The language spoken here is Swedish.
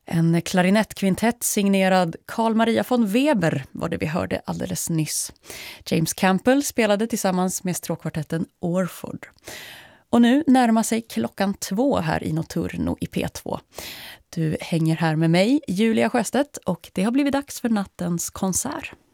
En klarinettkvintett signerad Carl Maria von Weber var det vi hörde alldeles nyss. James Campbell spelade tillsammans med stråkkvartetten Orford. Och nu närmar sig 2:00 här i Notturno i P2. Du hänger här med mig, Julia Sjöstedt, och det har blivit dags för nattens konsert.